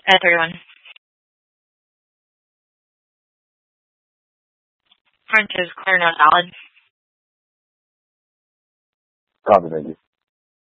At 31. French is clear, no solid. Copy, thank you.